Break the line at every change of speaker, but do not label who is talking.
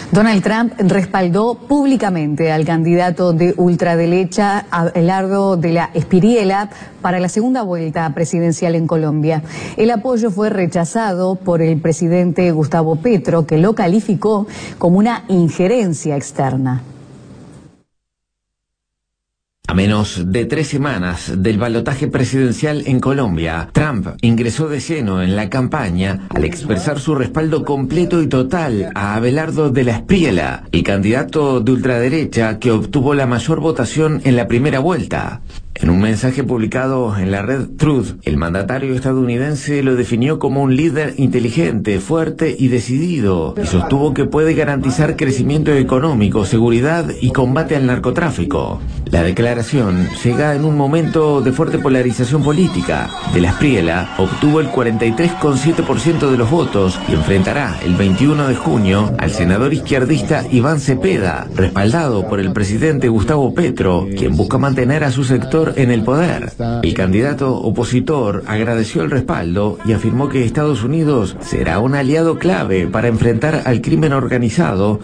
Donald Trump respaldó públicamente al candidato de ultraderecha Abelardo de la Espriella para la segunda vuelta presidencial en Colombia. El apoyo fue rechazado por el presidente Gustavo Petro, que lo calificó como una injerencia externa.
A menos de 3 semanas del balotaje presidencial en Colombia, Trump ingresó de lleno en la campaña al expresar su respaldo completo y total a Abelardo de la Espriella, el candidato de ultraderecha que obtuvo la mayor votación en la primera vuelta. En un mensaje publicado en la red Truth, el mandatario estadounidense lo definió como un líder inteligente, fuerte y decidido, y sostuvo que puede garantizar crecimiento económico, seguridad y combate al narcotráfico. La declaración llega en un momento de fuerte polarización política. De la Espriella obtuvo el 43,7% de los votos y enfrentará el 21 de junio al senador izquierdista Iván Cepeda, respaldado por el presidente Gustavo Petro, quien busca mantener a su sector en el poder. El candidato opositor agradeció el respaldo y afirmó que Estados Unidos será un aliado clave para enfrentar al crimen organizado